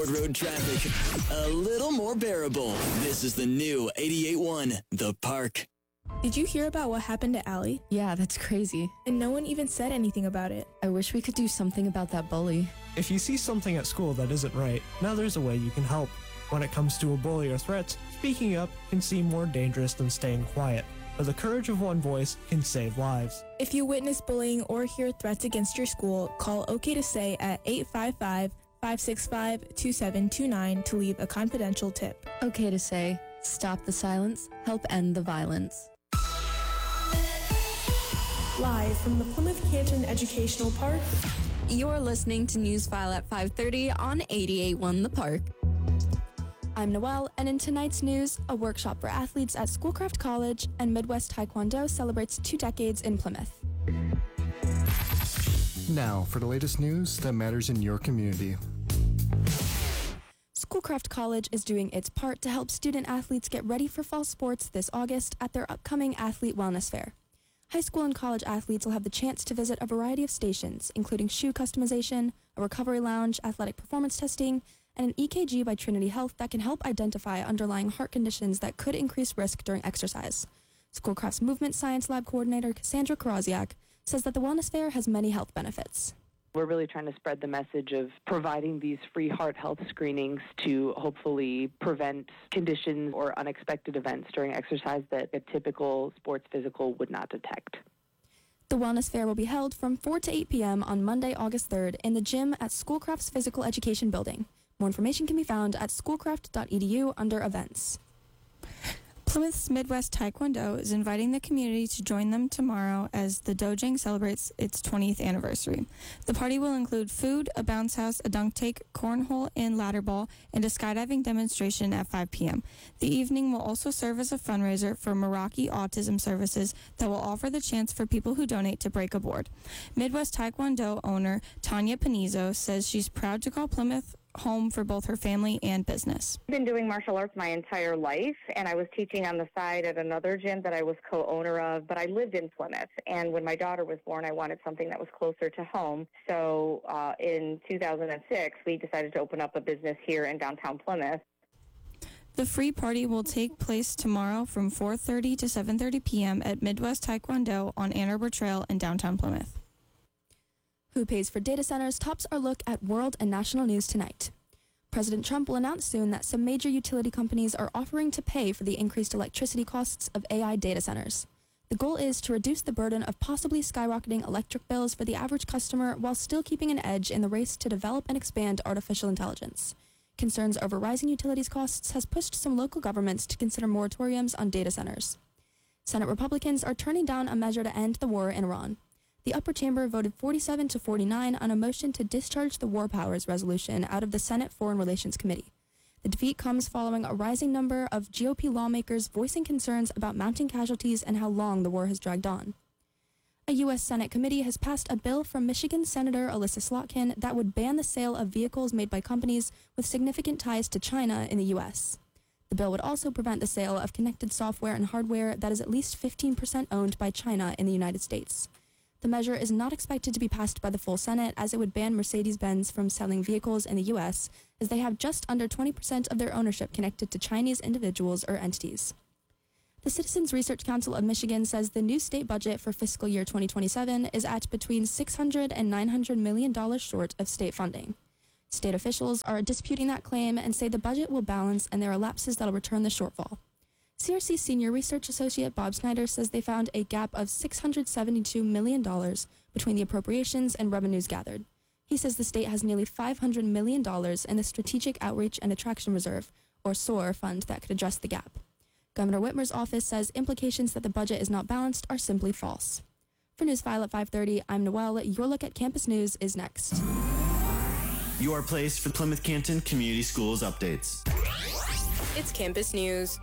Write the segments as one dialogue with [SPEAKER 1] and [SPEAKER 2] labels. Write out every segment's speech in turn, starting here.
[SPEAKER 1] Road traffic a little more bearable. This is the new 88.1 The Park.
[SPEAKER 2] Did you hear about what happened to Allie?
[SPEAKER 3] Yeah, that's crazy.
[SPEAKER 2] And no one even said anything about it.
[SPEAKER 3] I wish we could do something about that bully.
[SPEAKER 4] If you see something at school that isn't right, now there's a way you can help. When it comes to a bully or threats, speaking up can seem more dangerous than staying quiet. But the courage of one voice can save lives.
[SPEAKER 2] If you witness bullying or hear threats against your school, call OK to Say at 855-565-2729 to leave a confidential tip.
[SPEAKER 3] OK to Say, stop the silence, help end the violence.
[SPEAKER 2] Live from the Plymouth Canton Educational Park,
[SPEAKER 3] you're listening to Newsfile at 5:30 on 88.1 The Park. I'm Noelle, and in tonight's news, a workshop for athletes at Schoolcraft College and Midwest Taekwondo celebrates 2 decades in Plymouth.
[SPEAKER 5] Now, for the latest news that matters in your community.
[SPEAKER 3] Schoolcraft College is doing its part to help student athletes get ready for fall sports this August at their upcoming Athlete Wellness Fair. High school and college athletes will have the chance to visit a variety of stations, including shoe customization, a recovery lounge, athletic performance testing, and an EKG by Trinity Health that can help identify underlying heart conditions that could increase risk during exercise. Schoolcraft's Movement Science Lab Coordinator Cassandra Karaziak says that the Wellness Fair has many health benefits.
[SPEAKER 6] We're really trying to spread the message of providing these free heart health screenings to hopefully prevent conditions or unexpected events during exercise that a typical sports physical would not detect.
[SPEAKER 3] The Wellness Fair will be held from 4 to 8 p.m. on Monday, August 3rd in the gym at Schoolcraft's Physical Education Building. More information can be found at schoolcraft.edu under events.
[SPEAKER 7] Plymouth's Midwest Taekwondo is inviting the community to join them tomorrow as the Dojang celebrates its 20th anniversary. The party will include food, a bounce house, a dunk take, cornhole and ladder ball, and a skydiving demonstration at 5 p.m. The evening will also serve as a fundraiser for Meraki Autism Services that will offer the chance for people who donate to break a board. Midwest Taekwondo owner Tanya Panizo says she's proud to call Plymouth home for both her family and business.
[SPEAKER 8] I've been doing martial arts my entire life, and I was teaching on the side at another gym that I was co-owner of, but I lived in Plymouth. And when my daughter was born, I wanted something that was closer to home. So in 2006, we decided to open up a business here in downtown Plymouth.
[SPEAKER 7] The free party will take place tomorrow from 4:30 to 7:30 p.m. at Midwest Taekwondo on Ann Arbor Trail in downtown Plymouth.
[SPEAKER 3] Who pays for data centers tops our look at world and national news tonight. President Trump will announce soon that some major utility companies are offering to pay for the increased electricity costs of AI data centers. The goal is to reduce the burden of possibly skyrocketing electric bills for the average customer while still keeping an edge in the race to develop and expand artificial intelligence. Concerns over rising utilities costs has pushed some local governments to consider moratoriums on data centers. Senate Republicans are turning down a measure to end the war in Iran. The upper chamber voted 47 to 49 on a motion to discharge the War Powers Resolution out of the Senate Foreign Relations Committee. The defeat comes following a rising number of GOP lawmakers voicing concerns about mounting casualties and how long the war has dragged on. A U.S. Senate committee has passed a bill from Michigan Senator Alyssa Slotkin that would ban the sale of vehicles made by companies with significant ties to China in the U.S. The bill would also prevent the sale of connected software and hardware that is at least 15% owned by China in the United States. The measure is not expected to be passed by the full Senate, as it would ban Mercedes-Benz from selling vehicles in the U.S., as they have just under 20% of their ownership connected to Chinese individuals or entities. The Citizens Research Council of Michigan says the new state budget for fiscal year 2027 is at between $600 and $900 million short of state funding. State officials are disputing that claim and say the budget will balance and there are lapses that will return the shortfall. CRC Senior Research Associate Bob Snyder says they found a gap of $672 million between the appropriations and revenues gathered. He says the state has nearly $500 million in the Strategic Outreach and Attraction Reserve, or SOAR, fund that could address the gap. Governor Whitmer's office says implications that the budget is not balanced are simply false. For Newsfile at 5:30, I'm Noelle. Your look at campus news is next.
[SPEAKER 1] Your place for Plymouth Canton Community Schools updates.
[SPEAKER 2] It's campus news.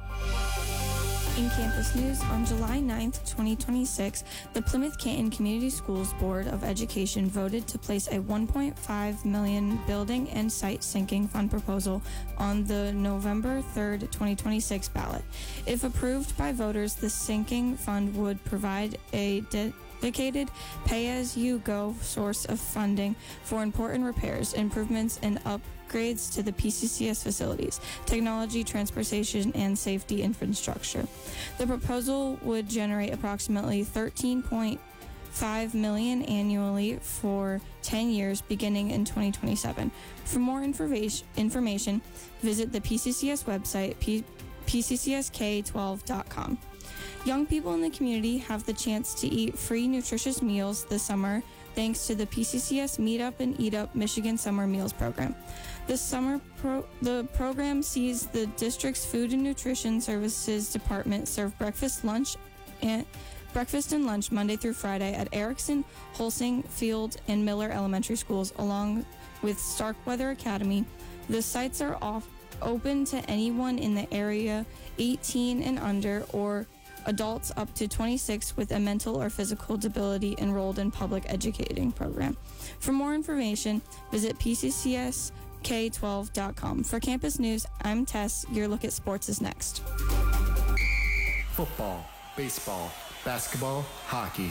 [SPEAKER 7] In campus news, on July 9th, 2026, the Plymouth Canton Community Schools Board of Education voted to place a $1.5 million building and site sinking fund proposal on the November 3rd, 2026 ballot. If approved by voters, the sinking fund would provide a dedicated pay-as-you-go source of funding for important repairs, improvements, and upgrades to the PCCS facilities, technology, transportation, and safety infrastructure. The proposal would generate approximately $13.5 million annually for 10 years beginning in 2027. For more information, visit the PCCS website, pccsk12.com. Young people in the community have the chance to eat free nutritious meals this summer thanks to the PCCS Meet Up and Eat Up Michigan Summer Meals Program. This summer, the program sees the district's Food and Nutrition Services Department serve breakfast and lunch Monday through Friday at Erickson, Holsing, Field, and Miller Elementary Schools, along with Starkweather Academy. The sites are open to anyone in the area 18 and under or adults up to 26 with a mental or physical disability enrolled in public educating program. For more information, visit pccsk12.com. For Campus News, I'm Tess. Your look at sports is next.
[SPEAKER 5] Football, baseball, basketball, hockey.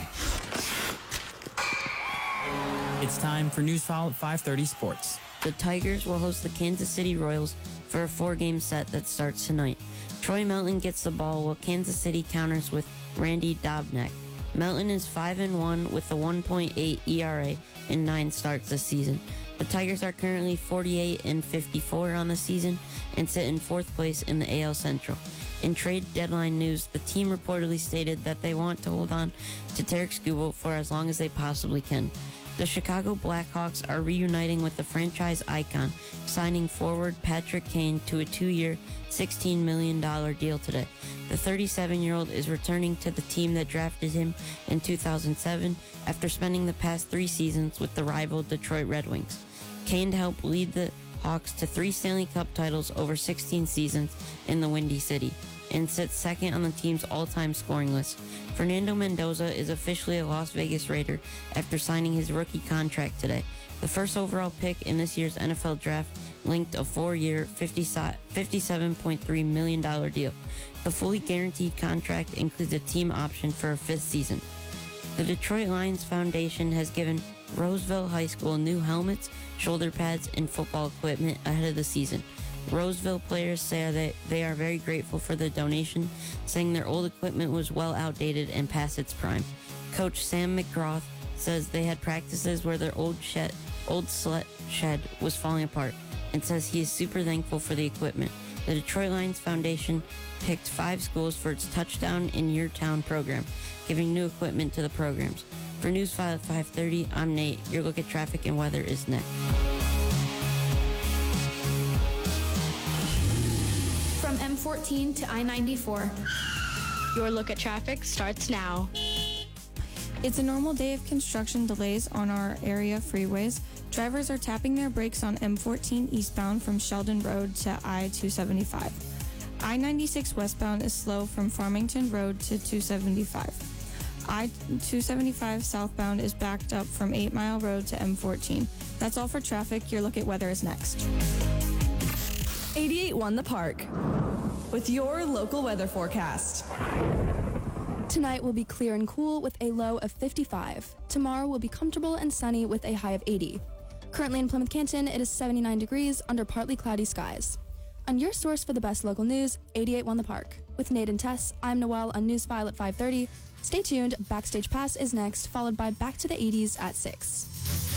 [SPEAKER 9] It's time for News File at 5:30 Sports.
[SPEAKER 10] The Tigers will host the Kansas City Royals for a 4-game set that starts tonight. Troy Melton gets the ball while Kansas City counters with Randy Dobnak. Melton is 5-1 with a 1.8 ERA in 9 starts this season. The Tigers are currently 48-54 on the season and sit in 4th place in the AL Central. In trade deadline news, the team reportedly stated that they want to hold on to Tarek Skubal for as long as they possibly can. The Chicago Blackhawks are reuniting with the franchise icon, signing forward Patrick Kane to a 2-year, $16 million deal today. The 37-year-old is returning to the team that drafted him in 2007 after spending the past 3 seasons with the rival Detroit Red Wings. Kane helped lead the Hawks to 3 Stanley Cup titles over 16 seasons in the Windy City and sits second on the team's all-time scoring list. Fernando Mendoza is officially a Las Vegas Raider after signing his rookie contract today. The first overall pick in this year's NFL draft linked a 4-year, $57.3 million deal. The fully guaranteed contract includes a team option for a 5th season. The Detroit Lions Foundation has given Roseville High School new helmets, shoulder pads, and football equipment ahead of the season. Roseville players say that they are very grateful for the donation, saying their old equipment was well outdated and past its prime. Coach Sam McGrath says they had practices where their old shed was falling apart and says he is super thankful for the equipment. The Detroit Lions Foundation picked 5 schools for its Touchdown in Your Town program, giving new equipment to the programs. For News 5 at 5:30, I'm Nate. Your look at traffic and weather is next.
[SPEAKER 11] From M14 to I-94, your look at traffic starts now.
[SPEAKER 7] It's a normal day of construction delays on our area freeways. Drivers are tapping their brakes on M14 eastbound from Sheldon Road to I-275. I-96 westbound is slow from Farmington Road to 275. I-275 southbound is backed up from 8 Mile Road to M14. That's all for traffic. Your look at weather is next.
[SPEAKER 12] 88.1 The Park with your local weather forecast.
[SPEAKER 3] Tonight will be clear and cool with a low of 55. Tomorrow will be comfortable and sunny with a high of 80. Currently in Plymouth Canton, it is 79 degrees under partly cloudy skies. On your source for the best local news, 88.1 The Park. With Nate and Tess, I'm Noelle on News File at 5:30. Stay tuned, Backstage Pass is next, followed by Back to the 80s at 6.